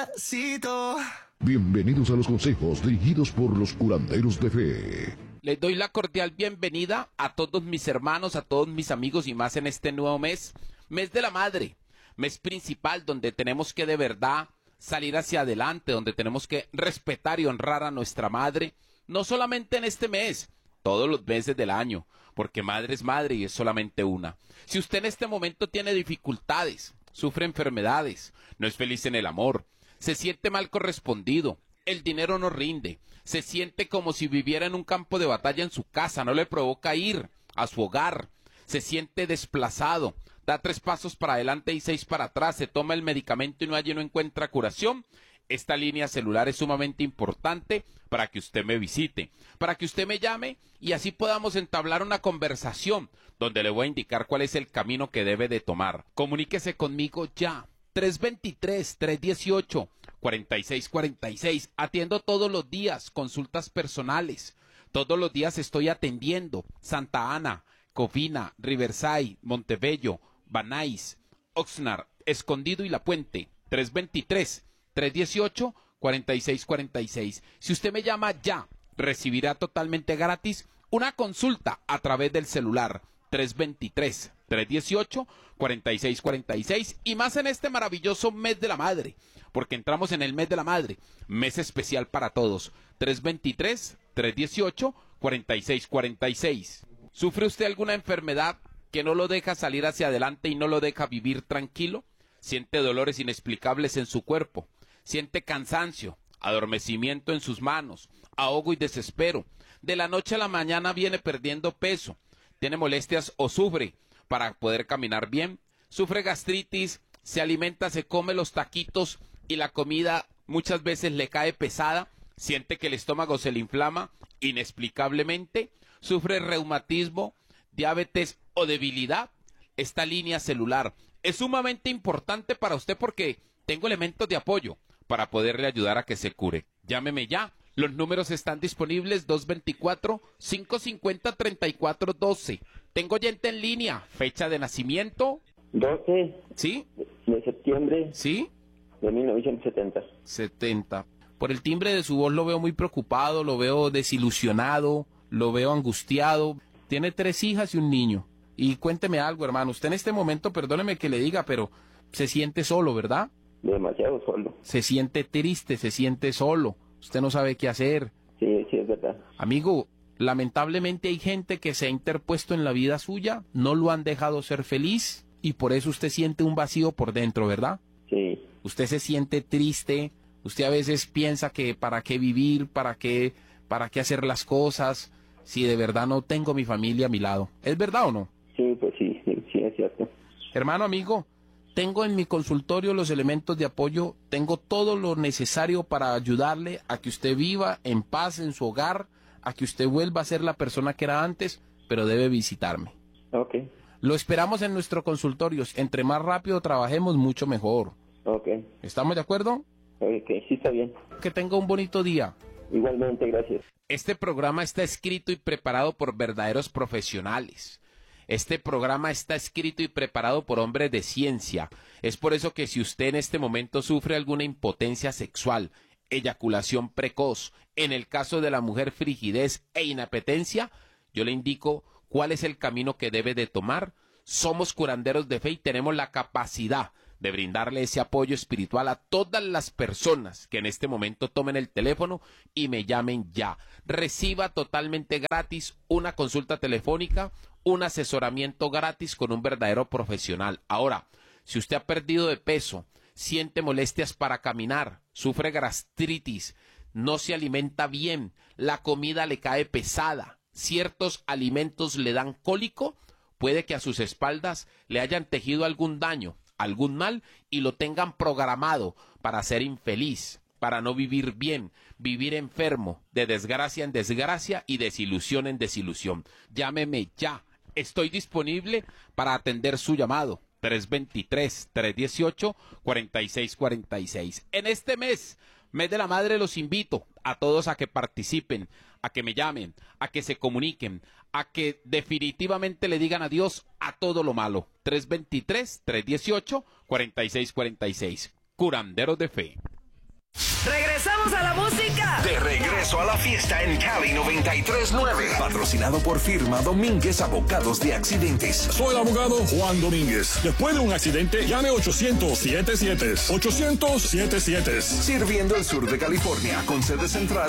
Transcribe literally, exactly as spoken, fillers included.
Bienvenidos a los consejos dirigidos por los curanderos de fe. Les doy la cordial bienvenida a todos mis hermanos, a todos mis amigos y más en este nuevo mes, mes de la madre, mes principal donde tenemos que de verdad salir hacia adelante, donde tenemos que respetar y honrar a nuestra madre, no solamente en este mes, todos los meses del año, porque madre es madre y es solamente una. Si usted en este momento tiene dificultades, sufre enfermedades, no es feliz en el amor, se siente mal correspondido, el dinero no rinde, se siente como si viviera en un campo de batalla en su casa, no le provoca ir a su hogar, se siente desplazado, da tres pasos para adelante y seis para atrás, se toma el medicamento y no allí no encuentra curación. Esta línea celular es sumamente importante para que usted me visite, para que usted me llame y así podamos entablar una conversación donde le voy a indicar cuál es el camino que debe de tomar. Comuníquese conmigo ya. tres dos tres, tres uno ocho, cuatro seis cuatro seis. Atiendo todos los días consultas personales. Todos los días estoy atendiendo Santa Ana, Covina, Riverside, Montebello, Banais, Oxnard, Escondido y La Puente. tres dos tres, tres uno ocho, cuatro seis cuatro seis. Si usted me llama ya, recibirá totalmente gratis una consulta a través del celular. tres dos tres, tres uno ocho, cuatro seis cuatro seis y más en este maravilloso mes de la madre, porque entramos en el mes de la madre, mes especial para todos. tres dos tres, tres uno ocho, cuatro seis cuatro seis. ¿Sufre usted alguna enfermedad que no lo deja salir hacia adelante y no lo deja vivir tranquilo? ¿Siente dolores inexplicables en su cuerpo? ¿Siente cansancio, adormecimiento en sus manos, ahogo y desespero? De la noche a la mañana viene perdiendo peso. ¿Tiene molestias o sufre para poder caminar bien? ¿Sufre gastritis? ¿Se alimenta, se come los taquitos y la comida muchas veces le cae pesada? ¿Siente que el estómago se le inflama inexplicablemente? ¿Sufre reumatismo, diabetes o debilidad? Esta línea celular es sumamente importante para usted porque tengo elementos de apoyo para poderle ayudar a que se cure. Llámeme ya. Los números están disponibles dos dos cuatro, cinco cinco cero, tres cuatro uno dos. Tengo gente en línea. Fecha de nacimiento. doce. ¿Sí? De septiembre. ¿Sí? De mil novecientos setenta. setenta. Por el timbre de su voz lo veo muy preocupado, lo veo desilusionado, lo veo angustiado. Tiene tres hijas y un niño. Y cuénteme algo, hermano. Usted en este momento, perdóneme que le diga, pero se siente solo, ¿verdad? Demasiado solo. Se siente triste, se siente solo. Usted no sabe qué hacer. Sí, sí, es verdad. Amigo, lamentablemente hay gente que se ha interpuesto en la vida suya, no lo han dejado ser feliz y por eso usted siente un vacío por dentro, ¿verdad? Sí. Usted se siente triste, usted a veces piensa que para qué vivir, para qué, para qué hacer las cosas, si de verdad no tengo mi familia a mi lado. ¿Es verdad o no? Sí, pues sí, sí, sí, es cierto. Hermano, amigo, tengo en mi consultorio los elementos de apoyo, tengo todo lo necesario para ayudarle a que usted viva en paz en su hogar, a que usted vuelva a ser la persona que era antes, pero debe visitarme. Ok. Lo esperamos en nuestro consultorio. Entre más rápido trabajemos, mucho mejor. Ok. ¿Estamos de acuerdo? Ok, sí está bien. Que tenga un bonito día. Igualmente, gracias. Este programa está escrito y preparado por verdaderos profesionales. Este programa está escrito y preparado por hombres de ciencia. Es por eso que si usted en este momento sufre alguna impotencia sexual, eyaculación precoz, en el caso de la mujer frigidez e inapetencia, yo le indico cuál es el camino que debe de tomar. Somos curanderos de fe y tenemos la capacidad de brindarle ese apoyo espiritual a todas las personas que en este momento tomen el teléfono y me llamen ya. Reciba totalmente gratis una consulta telefónica, un asesoramiento gratis con un verdadero profesional. Ahora, si usted ha perdido de peso, siente molestias para caminar, sufre gastritis, no se alimenta bien, la comida le cae pesada, ciertos alimentos le dan cólico, puede que a sus espaldas le hayan tejido algún daño, algún mal y lo tengan programado para ser infeliz, para no vivir bien, vivir enfermo, de desgracia en desgracia y desilusión en desilusión. Llámeme ya. Estoy disponible para atender su llamado. tres dos tres, tres uno ocho, cuatro seis cuatro seis. En este mes, mes de la madre, los invito a todos a que participen, a que me llamen, a que se comuniquen, a que definitivamente le digan adiós a todo lo malo. tres dos tres, tres uno ocho, cuatro seis cuatro seis. Curanderos de Fe. ¡Regresamos a la música! De regreso a la fiesta en Cali noventa y tres nueve. Patrocinado por firma Domínguez Abogados de Accidentes. Soy el abogado Juan Domínguez. Después de un accidente, llame ochocientos siete siete. ochocientos siete siete. Sirviendo el sur de California con sede central